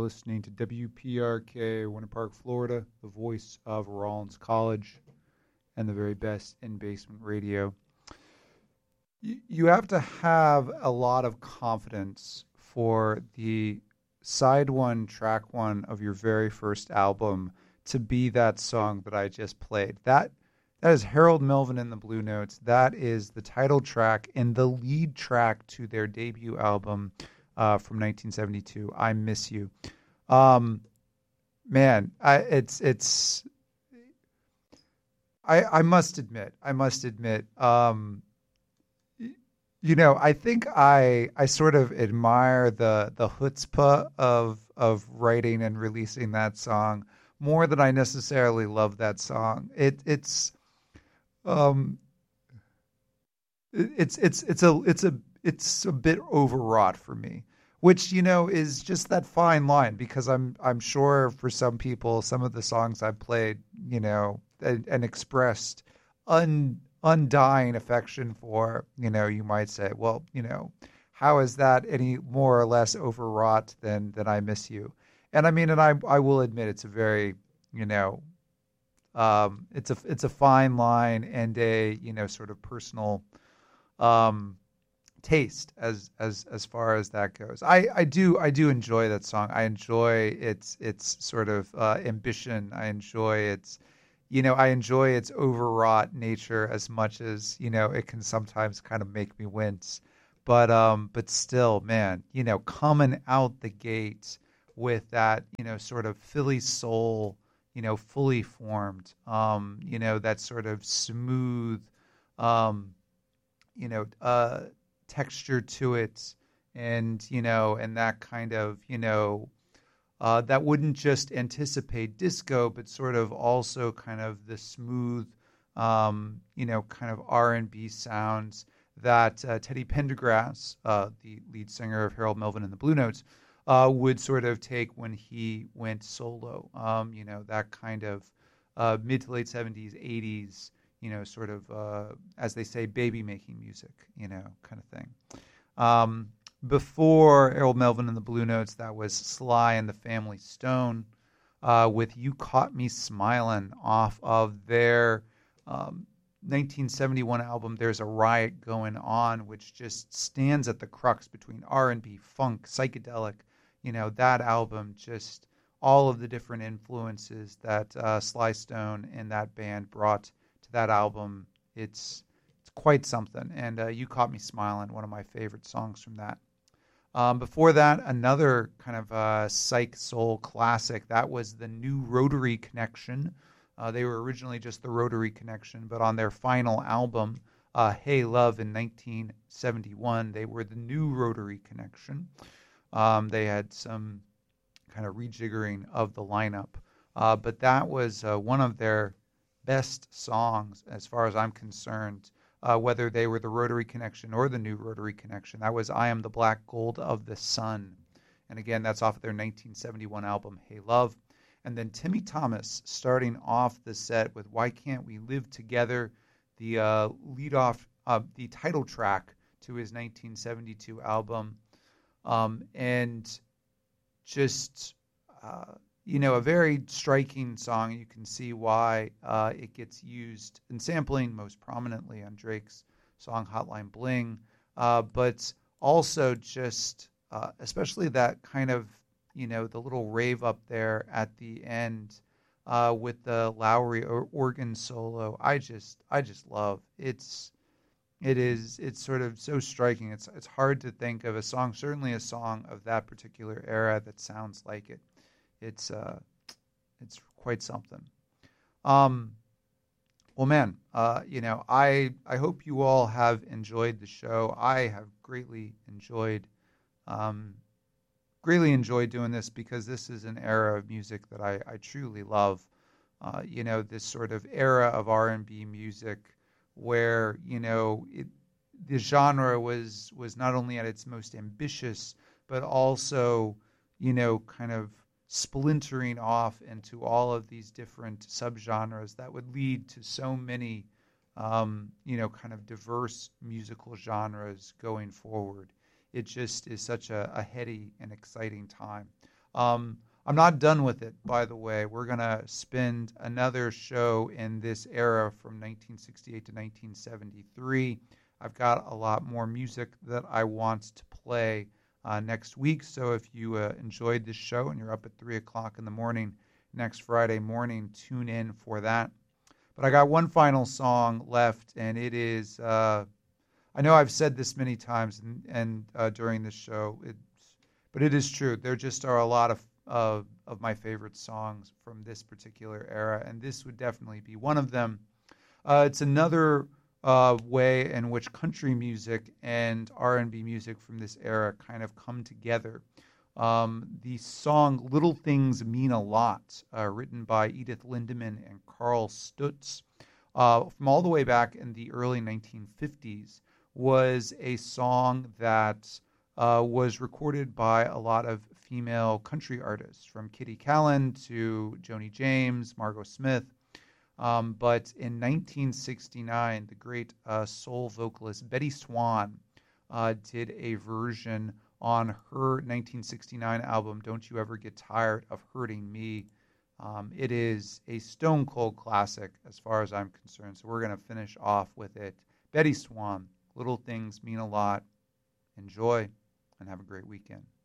listening to WPRK, Winter Park, Florida, the voice of Rollins College and the very best in basement radio. You have to have a lot of confidence for the side one, track one of your very first album to be that song that I just played. That is Harold Melvin and the Blue Notes. That is the title track and the lead track to their debut album from 1972, I Miss You. Man, I must admit, I think I sort of admire the chutzpah of writing and releasing that song more than I necessarily love that song. Um, it's a bit overwrought for me, which is just that fine line because I'm sure for some people some of the songs I've played, and expressed undying affection for, you might say, well, how is that any more or less overwrought than I Miss You? And I mean, and I will admit it's a very, it's a fine line and a, sort of personal taste as far as that goes. I do enjoy that song. I enjoy its sort of ambition. I enjoy its overwrought nature as much as, it can sometimes kind of make me wince. But still, man, coming out the gate with that, sort of Philly soul, fully formed, that sort of smooth, texture to it, and that kind of, that wouldn't just anticipate disco, but sort of also kind of the smooth, kind of R&B sounds that Teddy Pendergrass, the lead singer of Harold Melvin and the Blue Notes, would sort of take when he went solo. That kind of mid to late 70s, 80s, sort of, as they say, baby making music, kind of thing. Before Harold Melvin and the Blue Notes, that was Sly and the Family Stone with You Caught Me Smiling off of their 1971 album, There's a Riot Going On, which just stands at the crux between R&B, funk, psychedelic. That album, just all of the different influences that Sly Stone and that band brought to that album. It's quite something. And You Caught Me Smiling, one of my favorite songs from that. Before that, another kind of psych soul classic. That was the New Rotary Connection. They were originally just the Rotary Connection, but on their final album, Hey Love in 1971, they were the New Rotary Connection. They had some kind of rejiggering of the lineup, but that was one of their best songs as far as I'm concerned. Whether they were the Rotary Connection or the New Rotary Connection. That was I Am the Black Gold of the Sun. And again, that's off of their 1971 album, Hey Love. And then Timmy Thomas starting off the set with Why Can't We Live Together, the lead off, the title track to his 1972 album. And just, a very striking song. You can see why it gets used in sampling most prominently on Drake's song Hotline Bling, but also just, especially that kind of, the little rave up there at the end with the Lowry organ solo. I just love it's sort of so striking. It's hard to think of a song, certainly a song of that particular era that sounds like it. It's quite something. Well, man, I hope you all have enjoyed the show. I have greatly enjoyed doing this because this is an era of music that I truly love. This sort of era of R&B music where the genre was not only at its most ambitious, but also kind of splintering off into all of these different subgenres that would lead to so many, kind of diverse musical genres going forward. It just is such a heady and exciting time. I'm not done with it, by the way. We're going to spend another show in this era from 1968 to 1973. I've got a lot more music that I want to play next week. So if you enjoyed this show and you're up at 3 o'clock in the morning next Friday morning, tune in for that. But I got one final song left, and it is, I know I've said this many times and during this show, but it is true. There just are a lot of my favorite songs from this particular era, and this would definitely be one of them. It's another way in which country music and R&B music from this era kind of come together. The song "Little Things Mean a Lot," written by Edith Lindemann and Carl Stutz, from all the way back in the early 1950s, was a song that was recorded by a lot of female country artists, from Kitty Callan to Joni James, Margot Smith. But in 1969, the great soul vocalist Betty Swan did a version on her 1969 album, Don't You Ever Get Tired of Hurting Me. It is a stone cold classic as far as I'm concerned, so we're going to finish off with it. Betty Swan, Little Things Mean a Lot. Enjoy and have a great weekend.